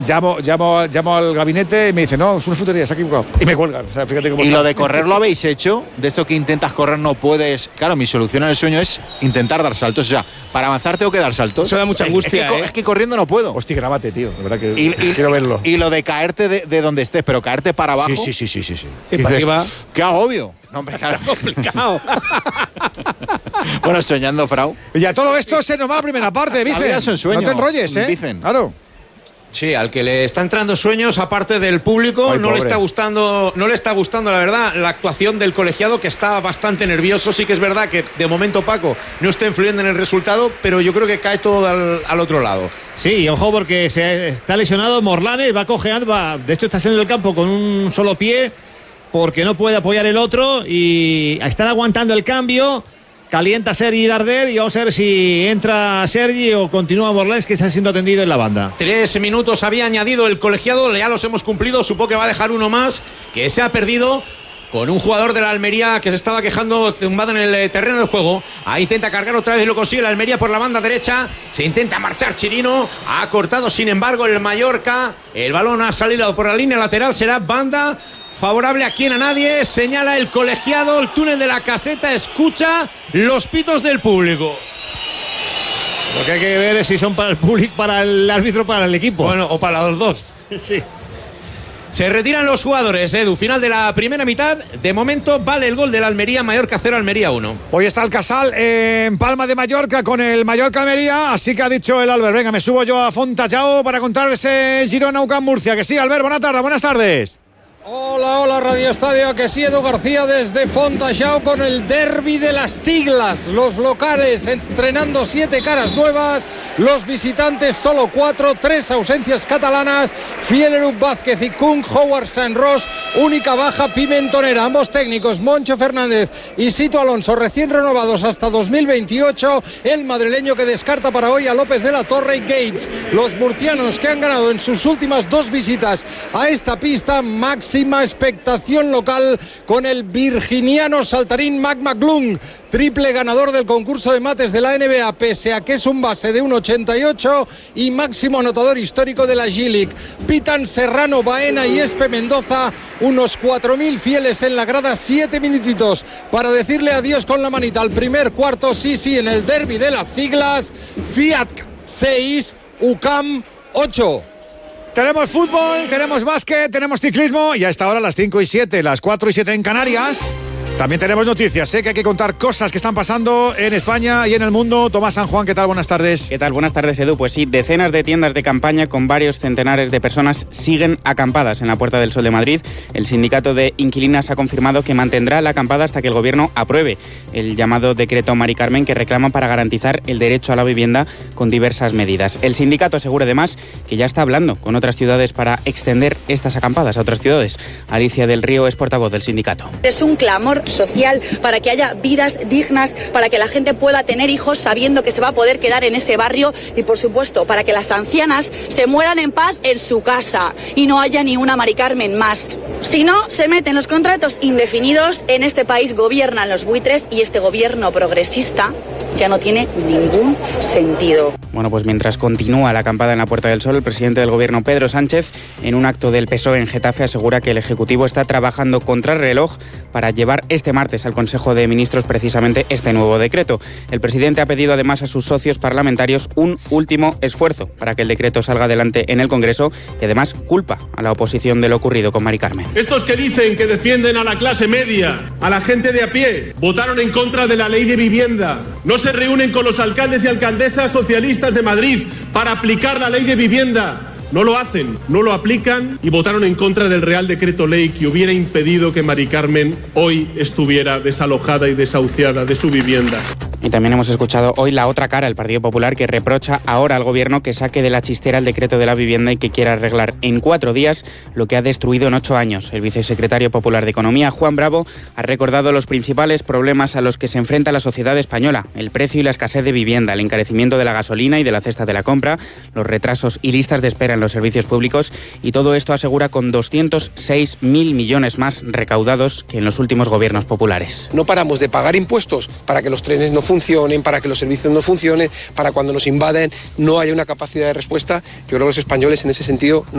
Llamo al gabinete y me dice, no, es una frutería, se ha equivocado. Y me cuelgan. O sea, fíjate cómo ¿Y está. lo de correr lo habéis hecho? De esto que intentas correr no puedes. Claro, mi solución al sueño es intentar dar saltos. O sea, para avanzar tengo que dar saltos. Eso da mucha angustia. Es que corriendo no puedo. Hostia, grábate, tío. De verdad que quiero verlo. Y lo de caerte de donde estés, pero caerte para abajo. Sí. Sí, para arriba. ¡Qué agobio! No, hombre, claro. Complicado. Bueno, soñando, Frau. Y a todo esto se nos va la primera parte, Vicen. La vida es un sueño, No te enrolles, Vicen. Claro. Sí, al que le está entrando sueños, aparte del público, Ay, no le pobre. está gustando, la verdad, la actuación del colegiado, que está bastante nervioso. Sí que es verdad que de momento Paco no está influyendo en el resultado, pero yo creo que cae todo al otro lado. Sí, ojo, porque se está lesionado Morlanes, va cojeando, de hecho está saliendo del campo con un solo pie, porque no puede apoyar el otro y están aguantando el cambio. Calienta Sergi Darder y vamos a ver si entra Sergi o continúa Morlanes, que está siendo atendido en la banda. 3 minutos había añadido el colegiado, ya los hemos cumplido, supongo que va a dejar uno más, que se ha perdido con un jugador de la Almería que se estaba quejando tumbado en el terreno del juego. Ahí intenta cargar otra vez y lo consigue la Almería por la banda derecha. Se intenta marchar Chirino, ha cortado sin embargo el Mallorca. El balón ha salido por la línea lateral, será banda favorable a quien a nadie. Señala el colegiado, el túnel de la caseta, escucha los pitos del público. Lo que hay que ver es si son para el público, para el árbitro, para el equipo. Bueno, o para los dos. Sí. Se retiran los jugadores, Edu. Final de la primera mitad. De momento vale el gol de la Almería. Mallorca 0, Almería 1. Hoy está el Casal en Palma de Mallorca con el Mallorca Almería. Así que ha dicho el Albert. Venga, me subo yo a Fontallao para contar ese Girona UCAM Murcia. Que sí, Albert, buenas tardes. Hola, Radio Estadio, que sí, Edu García desde Fontallao con el derbi de las siglas. Los locales estrenando 7 caras nuevas, los visitantes solo 4, 3 ausencias catalanas, Fielerup, Vázquez y Kung, Howard, San Ross, única baja Pimentonera. Ambos técnicos, Moncho Fernández y Sito Alonso, recién renovados hasta 2028. El madrileño que descarta para hoy a López de la Torre y Gates. Los murcianos que han ganado en sus últimas 2 visitas a esta pista, máxima expectación local con el virginiano saltarín Mac McClung, triple ganador del concurso de mates de la NBA, pese a que es un base de 1,88 y máximo anotador histórico de la G-League. Pitan Serrano, Baena y Espe Mendoza, unos 4.000 fieles en la grada, 7 minutitos para decirle adiós con la manita al primer cuarto. Sí, en el derbi de las siglas, Fiat 6, UCAM 8. Tenemos fútbol, tenemos básquet, tenemos ciclismo y a esta hora las 5 y 7, las 4 y 7 en Canarias. También tenemos noticias, sé que hay que contar cosas que están pasando en España y en el mundo. Tomás San Juan, ¿qué tal? Buenas tardes. ¿Qué tal? Buenas tardes, Edu. Pues sí, decenas de tiendas de campaña con varios centenares de personas siguen acampadas en la Puerta del Sol de Madrid. El sindicato de inquilinas ha confirmado que mantendrá la acampada hasta que el gobierno apruebe el llamado decreto Mari Carmen, que reclama para garantizar el derecho a la vivienda con diversas medidas. El sindicato asegura además que ya está hablando con otras ciudades para extender estas acampadas a otras ciudades. Alicia del Río es portavoz del sindicato. Es un clamor social para que haya vidas dignas, para que la gente pueda tener hijos sabiendo que se va a poder quedar en ese barrio y, por supuesto, para que las ancianas se mueran en paz en su casa y no haya ni una Mari Carmen más. Si no, se meten los contratos indefinidos. En este país gobiernan los buitres y este gobierno progresista ya no tiene ningún sentido. Bueno, pues mientras continúa la acampada en la Puerta del Sol, el presidente del gobierno, Pedro Sánchez, en un acto del PSOE en Getafe, asegura que el Ejecutivo está trabajando contra el reloj para llevar este martes al Consejo de Ministros precisamente este nuevo decreto. El presidente ha pedido además a sus socios parlamentarios un último esfuerzo para que el decreto salga adelante en el Congreso y además culpa a la oposición de lo ocurrido con Mari Carmen. Estos que dicen que defienden a la clase media, a la gente de a pie, votaron en contra de la ley de vivienda. No se reúnen con los alcaldes y alcaldesas socialistas de Madrid para aplicar la ley de vivienda. No lo hacen, no lo aplican y votaron en contra del Real Decreto Ley que hubiera impedido que Mari Carmen hoy estuviera desalojada y desahuciada de su vivienda. Y también hemos escuchado hoy la otra cara, el Partido Popular, que reprocha ahora al Gobierno que saque de la chistera el decreto de la vivienda y que quiera arreglar en 4 días lo que ha destruido en 8 años. El vicesecretario popular de Economía, Juan Bravo, ha recordado los principales problemas a los que se enfrenta la sociedad española: el precio y la escasez de vivienda, el encarecimiento de la gasolina y de la cesta de la compra, los retrasos y listas de espera en los servicios públicos, y todo esto asegura con 206.000 millones más recaudados que en los últimos gobiernos populares. No paramos de pagar impuestos para que los trenes no funcionen, para que los servicios no funcionen, para cuando nos invaden no haya una capacidad de respuesta. Yo creo que los españoles en ese sentido no